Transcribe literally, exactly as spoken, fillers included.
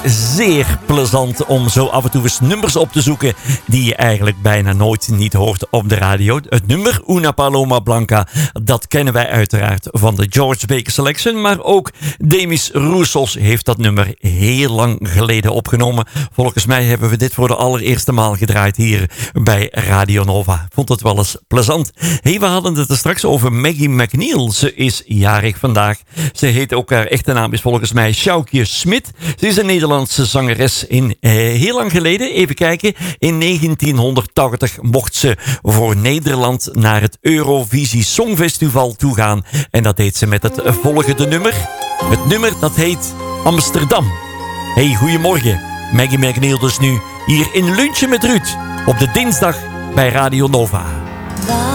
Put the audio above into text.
Zeer plezant om zo af en toe eens nummers op te zoeken die je eigenlijk bijna nooit niet hoort op de radio. Het nummer Una Paloma Blanca, dat kennen wij uiteraard van de George Baker Selection, maar ook Demis Roussos heeft dat nummer heel lang geleden opgenomen. Volgens mij hebben we dit voor de allereerste maal gedraaid hier bij Radio Nova. Vond het wel eens plezant. Hey, we hadden het er straks over Maggie McNeil. Ze is jarig vandaag. Ze heet ook, haar echte naam is volgens mij Sjoukje Smit. Ze is een Nederlandse zangeres. In eh, heel lang geleden, even kijken, in negentienhonderdtachtig mocht ze voor Nederland naar het Eurovisie Songfestival toegaan. En dat deed ze met het volgende nummer. Het nummer dat heet Amsterdam. Hey, goedemorgen. Maggie McNeil dus nu hier in Lunchen met Ruud op de dinsdag bij Radio Nova.